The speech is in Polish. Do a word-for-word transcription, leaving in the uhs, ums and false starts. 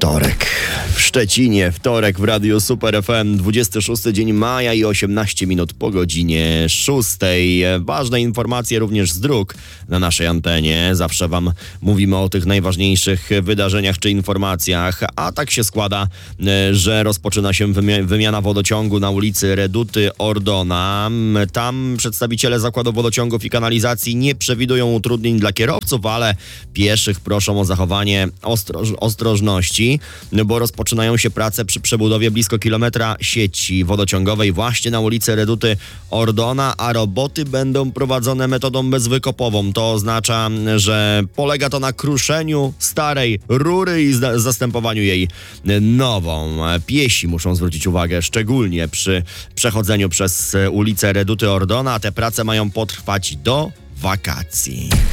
Wtorek w Szczecinie, wtorek w Radiu Super F M, dwudziesty szósty dzień maja i osiemnaście minut po godzinie szóstej. Ważne informacje również z dróg na naszej antenie. Zawsze wam mówimy o tych najważniejszych wydarzeniach czy informacjach, a tak się składa, że rozpoczyna się wymiana wodociągu na ulicy Reduty Ordona. Tam przedstawiciele Zakładu Wodociągów i Kanalizacji nie przewidują utrudnień dla kierowców, ale pieszych proszą o zachowanie ostroż- ostrożności, bo rozpoczynają się prace przy przebudowie blisko kilometra sieci wodociągowej właśnie na ulicy Reduty Ordona, a roboty będą prowadzone metodą bezwykopową. To oznacza, że polega to na kruszeniu starej rury i zda- zastępowaniu jej nową. Piesi muszą zwrócić uwagę, szczególnie przy przechodzeniu przez ulicę Reduty Ordona. Te prace mają potrwać do wakacji.